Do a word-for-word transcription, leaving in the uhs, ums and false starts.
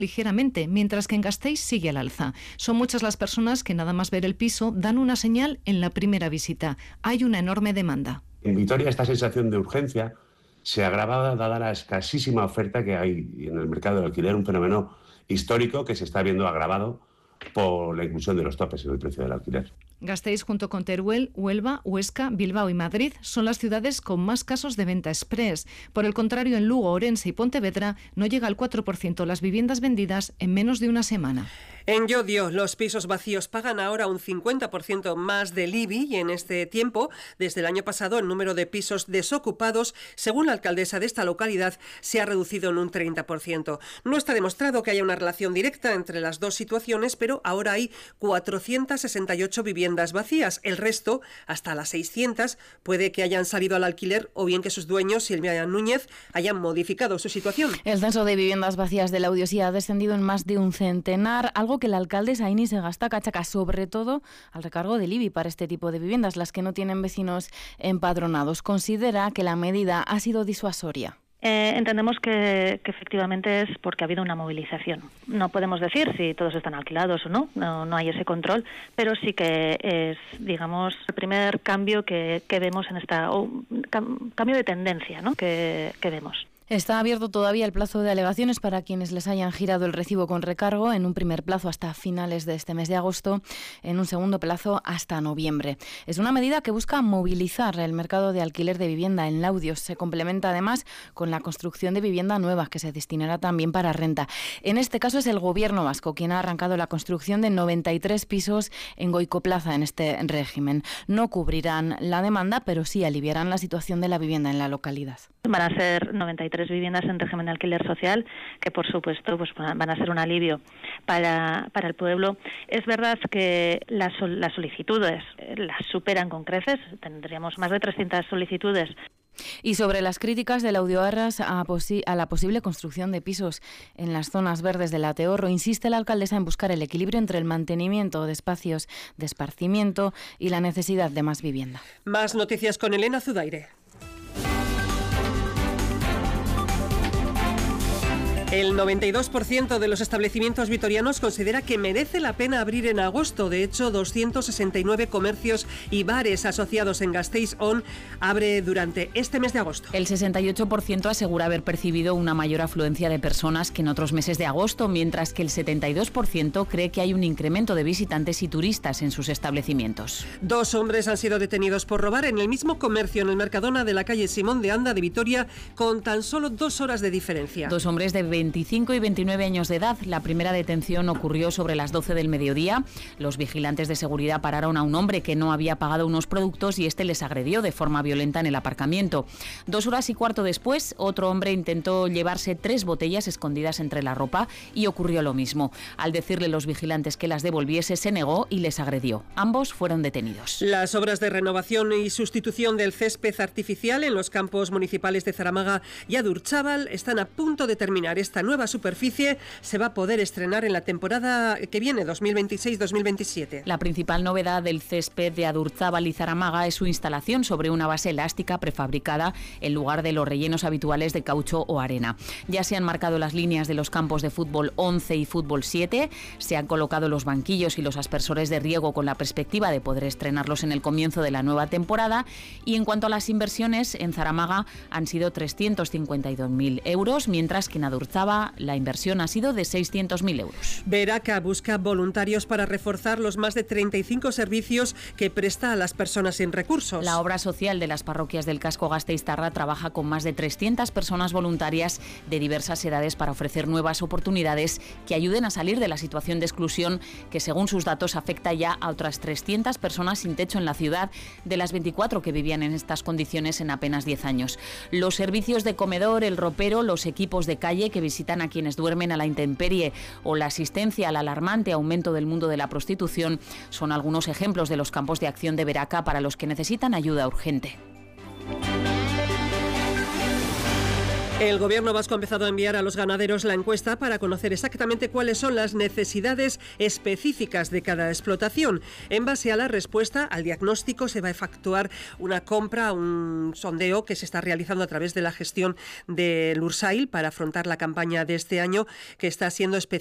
ligeramente, mientras que en Gasteiz sigue al alza. Son muchas las personas que nada más ver el piso dan una señal en la primera visita. Hay una enorme demanda. En Vitoria esta sensación de urgencia se agrava dada la escasísima oferta que hay en el mercado del alquiler, un fenómeno histórico que se está viendo agravado por la inclusión de los topes en el precio del alquiler. Gasteiz, junto con Teruel, Huelva, Huesca, Bilbao y Madrid, son las ciudades con más casos de venta express. Por el contrario, en Lugo, Orense y Pontevedra no llega al cuatro por ciento las viviendas vendidas en menos de una semana. En Llodio, los pisos vacíos pagan ahora un cincuenta por ciento más del I B I y en este tiempo, desde el año pasado, el número de pisos desocupados, según la alcaldesa de esta localidad, se ha reducido en un treinta por ciento. No está demostrado que haya una relación directa entre las dos situaciones, pero ahora hay cuatrocientas sesenta y ocho viviendas vacías. El resto, hasta las seiscientas, puede que hayan salido al alquiler o bien que sus dueños, Silvia Núñez, hayan modificado su situación. El censo de viviendas vacías de Laudio sí ha descendido en más de un centenar, algo que el alcalde Saini se gasta cachaca, sobre todo al recargo del I B I para este tipo de viviendas, las que no tienen vecinos empadronados. Considera que la medida ha sido disuasoria. Eh, entendemos que, que efectivamente es porque ha habido una movilización. No podemos decir si todos están alquilados o no, no, no hay ese control, pero sí que es, digamos, el primer cambio que, que vemos en esta, o cam, cambio de tendencia, ¿no? que, que vemos. Está abierto todavía el plazo de alegaciones para quienes les hayan girado el recibo con recargo, en un primer plazo hasta finales de este mes de agosto, en un segundo plazo hasta noviembre. Es una medida que busca movilizar el mercado de alquiler de vivienda en Laudio. Se complementa además con la construcción de vivienda nueva que se destinará también para renta. En este caso es el Gobierno vasco quien ha arrancado la construcción de noventa y tres pisos en Goicoplaza en este régimen. No cubrirán la demanda, pero sí aliviarán la situación de la vivienda en la localidad. Van a ser noventa y tres viviendas en régimen de alquiler social, que por supuesto pues van a ser un alivio para, para el pueblo. Es verdad que las, las solicitudes las superan con creces, tendríamos más de trescientas solicitudes. Y sobre las críticas de Laudioarras a, posi- a la posible construcción de pisos en las zonas verdes de la Teorro, insiste la alcaldesa en buscar el equilibrio entre el mantenimiento de espacios de esparcimiento y la necesidad de más vivienda. Más noticias con Elena Zudaire. El noventa y dos por ciento de los establecimientos vitorianos considera que merece la pena abrir en agosto. De hecho, doscientos sesenta y nueve comercios y bares asociados en Gasteiz On abre durante este mes de agosto. El sesenta y ocho por ciento asegura haber percibido una mayor afluencia de personas que en otros meses de agosto, mientras que el setenta y dos por ciento cree que hay un incremento de visitantes y turistas en sus establecimientos. Dos hombres han sido detenidos por robar en el mismo comercio en el Mercadona de la calle Simón de Anda de Vitoria, con tan solo dos horas de diferencia. Dos hombres de veinticinco y veintinueve años de edad. La primera detención ocurrió sobre las doce del mediodía. Los vigilantes de seguridad pararon a un hombre que no había pagado unos productos y este les agredió de forma violenta en el aparcamiento. Dos horas y cuarto después, otro hombre intentó llevarse tres botellas escondidas entre la ropa y ocurrió lo mismo. Al decirle a los vigilantes que las devolviese, se negó y les agredió. Ambos fueron detenidos. Las obras de renovación y sustitución del césped artificial en los campos municipales de Zaramaga y Adurzábal están a punto de terminar. Esta nueva superficie se va a poder estrenar en la temporada que viene, dos mil veintiséis dos mil veintisiete. La principal novedad del césped de Adurzábal y Zaramaga es su instalación sobre una base elástica prefabricada en lugar de los rellenos habituales de caucho o arena. Ya se han marcado las líneas de los campos de fútbol once y fútbol siete, se han colocado los banquillos y los aspersores de riego con la perspectiva de poder estrenarlos en el comienzo de la nueva temporada, y en cuanto a las inversiones, en Zaramaga han sido trescientos cincuenta y dos mil euros, mientras que en Adurzábal la inversión ha sido de seiscientos mil euros. Veraca busca voluntarios para reforzar los más de treinta y cinco servicios que presta a las personas sin recursos. La obra social de las parroquias del casco gasteiztarra trabaja con más de trescientas personas voluntarias de diversas edades para ofrecer nuevas oportunidades que ayuden a salir de la situación de exclusión que, según sus datos, afecta ya a otras trescientas personas sin techo en la ciudad, de las veinticuatro que vivían en estas condiciones en apenas diez años. Los servicios de comedor, el ropero, los equipos de calle que visitan a quienes duermen a la intemperie o la asistencia al alarmante aumento del mundo de la prostitución son algunos ejemplos de los campos de acción de Veraca para los que necesitan ayuda urgente. El Gobierno vasco ha empezado a enviar a los ganaderos la encuesta para conocer exactamente cuáles son las necesidades específicas de cada explotación. En base a la respuesta al diagnóstico se va a efectuar una compra, un sondeo que se está realizando a través de la gestión del Ursail para afrontar la campaña de este año, que está siendo especial.